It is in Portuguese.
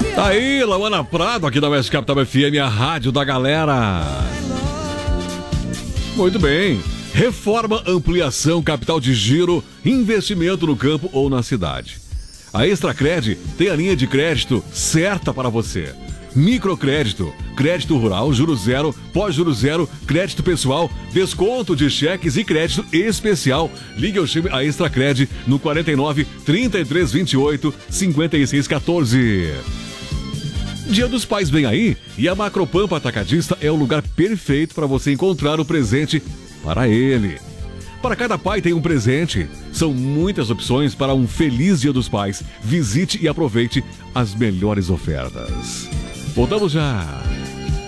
Tá aí, Lauana Prado, aqui da West Capital FM, a rádio da galera. Muito bem. Reforma, ampliação, capital de giro, investimento no campo ou na cidade. A Extracred tem a linha de crédito certa para você. Microcrédito, crédito rural, juros zero, pós-juros zero, crédito pessoal, desconto de cheques e crédito especial. Ligue ou chame a Extracred no 49 33 28 56 14. Dia dos Pais vem aí e a Macropampa Atacadista é o lugar perfeito para você encontrar o presente para ele. Para cada pai tem um presente. São muitas opções para um feliz Dia dos Pais. Visite e aproveite as melhores ofertas. Voltamos já!